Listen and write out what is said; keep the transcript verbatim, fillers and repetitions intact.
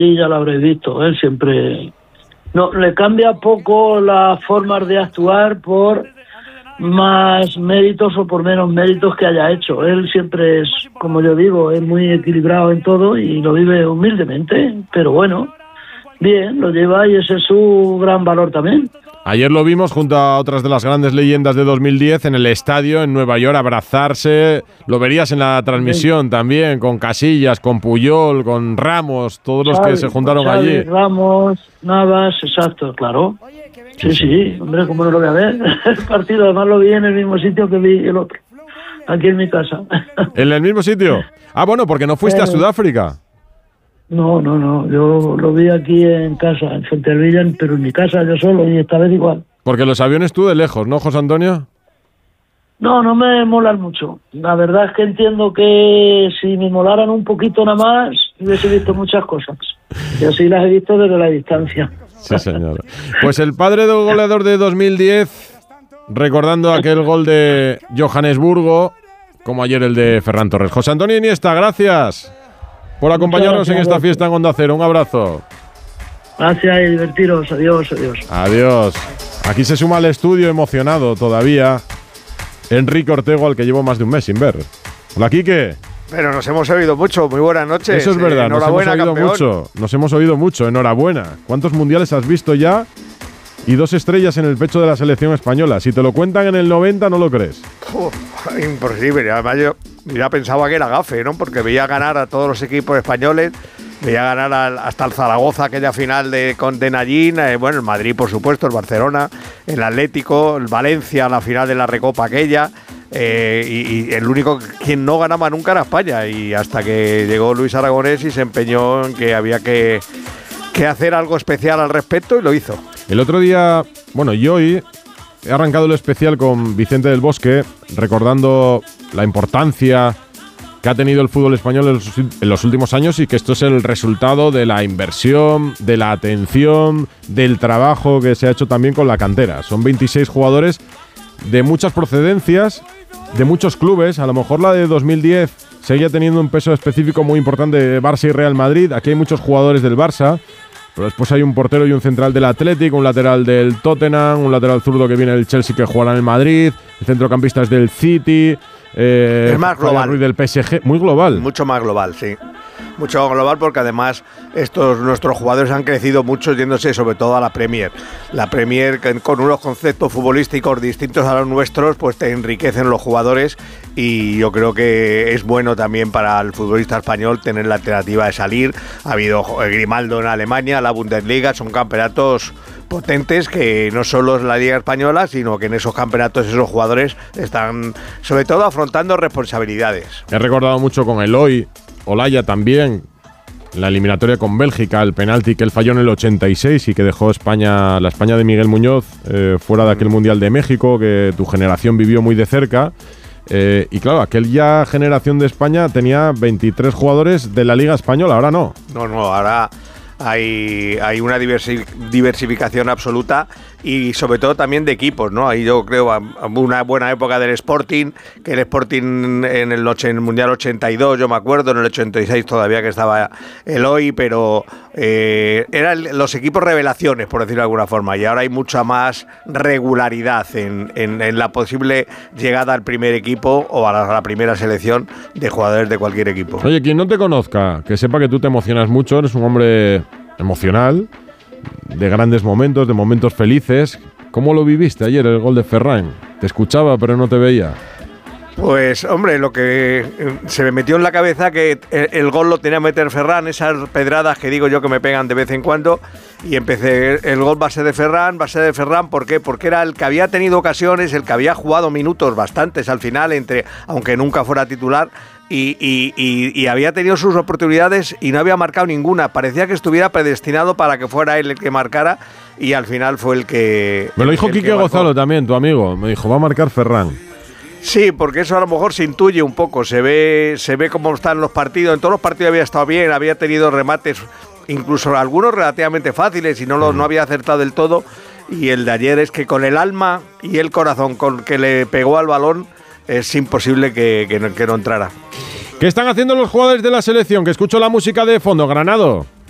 Sí, ya lo habréis visto, él siempre... No, le cambia poco las formas de actuar por más méritos o por menos méritos que haya hecho. Él siempre es, como yo digo, es muy equilibrado en todo y lo vive humildemente, pero bueno, bien, lo lleva y ese es su gran valor también. Ayer lo vimos junto a otras de las grandes leyendas de dos mil diez en el estadio en Nueva York, abrazarse. Lo verías en la transmisión sí. también, con Casillas, con Puyol, con Ramos, todos los Xavi, que se juntaron Xavi, allí. Ramos, Navas, exacto, claro. Sí, sí, sí, hombre, ¿cómo no lo voy a ver? El partido además lo vi en el mismo sitio que vi el otro, aquí en mi casa. ¿En el mismo sitio? Ah, bueno, porque no fuiste Pero, a Sudáfrica. No, no, no, yo lo vi aquí en casa, en Fuentervilla, pero en mi casa yo solo y esta vez igual. Porque los aviones tú de lejos, ¿no, José Antonio? No, no me molan mucho. La verdad es que entiendo que si me molaran un poquito nada más, hubiese visto muchas cosas. Y así las he visto desde la distancia. Sí, señor. Pues el padre del goleador de dos mil diez, recordando aquel gol de Johannesburgo, como ayer el de Ferran Torres. José Antonio Iniesta, gracias por acompañarnos gracias, en esta fiesta en Onda Cero. Un abrazo. Gracias y divertiros. Adiós, adiós. Adiós. Aquí se suma al estudio emocionado todavía Enrique Ortego, al que llevo más de un mes sin ver. Hola, Quique. Pero nos hemos oído mucho. Muy buenas noches. Eso es verdad, eh, nos hemos oído campeón. mucho. Nos hemos oído mucho. Enhorabuena. ¿Cuántos mundiales has visto ya? Y dos estrellas en el pecho de la selección española. Si te lo cuentan en el noventa, no lo crees. Uf, imposible. Además, yo ya pensaba que era gafe, ¿no? Porque veía ganar a todos los equipos españoles. Veía ganar al, hasta el Zaragoza, aquella final de, con de Nallín, eh, bueno, el Madrid, por supuesto, el Barcelona, el Atlético, el Valencia, la final de la Recopa aquella, eh, y, y el único quien no ganaba nunca era España, y hasta que llegó Luis Aragonés y se empeñó en que había que, que hacer algo especial al respecto, y lo hizo. El otro día, bueno, y hoy he arrancado el especial con Vicente del Bosque, recordando la importancia que ha tenido el fútbol español en los, en los últimos años y que esto es el resultado de la inversión, de la atención, del trabajo que se ha hecho también con la cantera. Son veintiséis jugadores de muchas procedencias, de muchos clubes. A lo mejor la de dos mil diez seguía teniendo un peso específico muy importante de Barça y Real Madrid. Aquí hay muchos jugadores del Barça, pero después hay un portero y un central del Athletic, un lateral del Tottenham, un lateral zurdo que viene del Chelsea que jugará en el Madrid, el centrocampista es del City. Eh, es más global. Ruiz del P S G, muy global. Mucho más global, sí. Mucho más global porque además estos nuestros jugadores han crecido mucho yéndose sobre todo a la Premier. La Premier con unos conceptos futbolísticos distintos a los nuestros pues te enriquecen los jugadores y yo creo que es bueno también para el futbolista español tener la alternativa de salir. Ha habido Grimaldo en Alemania, la Bundesliga, son campeonatos potentes que no solo es la Liga Española, sino que en esos campeonatos esos jugadores están sobre todo afrontando responsabilidades. He recordado mucho con Eloy, Olaya también, la eliminatoria con Bélgica, el penalti que él falló en el ochenta y seis y que dejó España, la España de Miguel Muñoz eh, fuera de aquel Mundial de México que tu generación vivió muy de cerca. Eh, y claro, aquel ya generación de España tenía veintitrés jugadores de la Liga Española, ahora no. No, no, ahora hay, hay una diversi- diversificación absoluta y sobre todo también de equipos, ¿no? Ahí yo creo una buena época del Sporting, que el Sporting en el, en el Mundial ochenta y dos, yo me acuerdo, en el ochenta y seis todavía que estaba Eloy, pero eh, eran los equipos revelaciones, por decirlo de alguna forma, y ahora hay mucha más regularidad en, en, en la posible llegada al primer equipo o a la, a la primera selección de jugadores de cualquier equipo. Oye, quien no te conozca, que sepa que tú te emocionas mucho, eres un hombre emocional, de grandes momentos, de momentos felices. ¿Cómo lo viviste ayer el gol de Ferran? Te escuchaba pero no te veía. Pues hombre, lo que se me metió en la cabeza que el, el gol lo tenía que meter Ferran, esas pedradas que digo yo que me pegan de vez en cuando, y empecé, el gol va a ser de Ferran, va a ser de Ferran, ¿por qué? Porque era el que había tenido ocasiones, el que había jugado minutos bastantes al final, entre aunque nunca fuera titular, Y, y, y, y había tenido sus oportunidades y no había marcado ninguna. Parecía que estuviera predestinado para que fuera él el que marcara y al final fue el que... Me lo dijo Quique Gonzalo también, tu amigo. Me dijo, va a marcar Ferran. Sí, porque eso a lo mejor se intuye un poco. Se ve, se ve cómo están los partidos. En todos los partidos había estado bien, había tenido remates, incluso algunos relativamente fáciles y no, lo, no había acertado del todo. Y el de ayer es que con el alma y el corazón con que le pegó al balón, es imposible que, que, no, que no entrara. ¿Qué están haciendo los jugadores de la selección? Que escucho la música de fondo, Granado.